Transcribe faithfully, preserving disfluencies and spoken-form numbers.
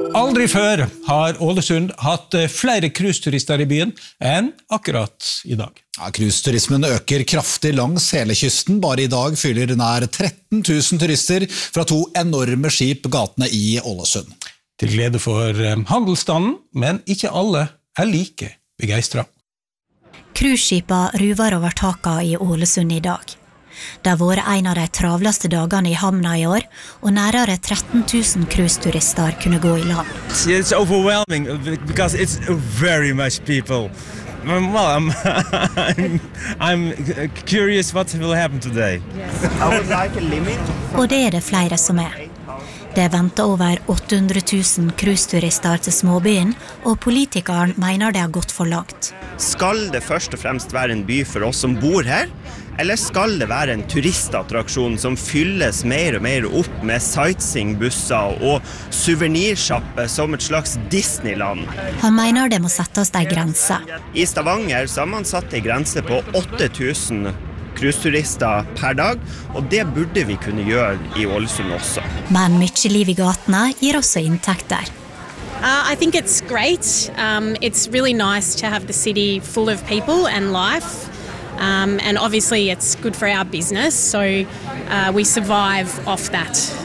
Aldri før har Ålesund hatt flere cruiseturister i byen enn akkurat i dag. Ja, cruiseturismen øker kraftig langs hele kysten. Bare i dag fyller nær tretten tusen turister fra to enorme skip gatene i Ålesund. Til glede for handelsstanden, men ikke alle er like begeistret. Cruiseskipa ruver over taka i Ålesund i dag. Det har vært en av de travleste dagene i hamna i år, og nærere tretten tusen cruiseturister kunne gå i land. It's overwhelming because it's very much people. Well, I'm, I'm, I'm curious what will happen today. Og det er det flere som er. Det venter over åtte hundre tusen cruiseturister til småbyen, og politikeren mener det har gått for langt. Skal det først og fremst være en by for oss som bor her? Eller skal det være en turistattraksjon som fylles mer og mer opp med sightseeingbusser og suvenirshopper som et slags Disneyland? Han mener det må settes en grense. I Stavanger så har man satt en grense på åtte tusen cruiseturister per dag, og det burde vi kunne gjøre i Ålesund også. Men mye liv i gatene gir også inntekter. Uh, I think it's great. Um, it's really nice to have the city full of people and life. Um, and obviously it's good for our business, so uh, we survive off that.